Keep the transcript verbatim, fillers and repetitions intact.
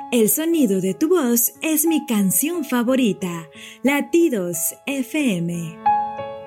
El sonido de tu voz es mi canción favorita. Latidos F M.